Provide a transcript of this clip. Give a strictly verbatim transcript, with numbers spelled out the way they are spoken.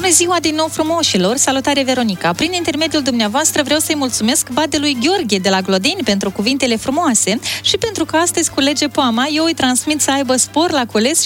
Bună ziua din nou, frumoșilor! Salutare, Veronica! Prin intermediul dumneavoastră vreau să-i mulțumesc badelui Gheorghe de la Glodeni pentru cuvintele frumoase și pentru că astăzi culege poama, eu îi transmit să aibă spor la cules